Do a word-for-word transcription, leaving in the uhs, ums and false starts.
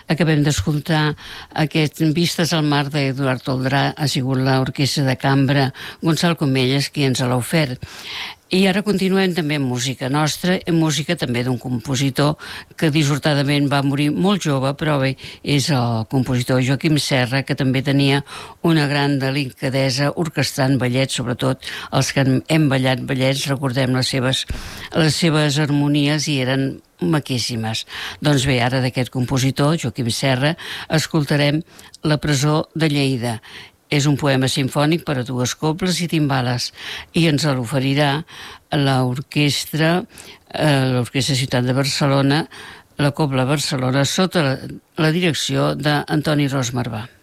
Acabem d'escoltar aquest Vistes al mar d'Eduard Toldrà, ha sigut l'orquestra de cambra Gonçal Comelles qui ens l'ha ofert. I ara continuem també amb música nostra, amb música també d'un compositor que dissortadament va morir molt jove, però bé, és el compositor Joaquim Serra, que també tenia una gran delicadesa orquestrant ballets, sobretot els que hem ballat ballets, recordem les seves, les seves harmonies i eren maquíssimes. Doncs bé, ara d'aquest compositor, Joaquim Serra, escoltarem La presó de Lleida. És un poema simfònic per a dues cobles i timbales i ens l'oferirà l'orquestra, eh, l'Orquestra Ciutat de Barcelona, la Cobla Barcelona, sota la, la direcció d'Antoni Ros Marvà.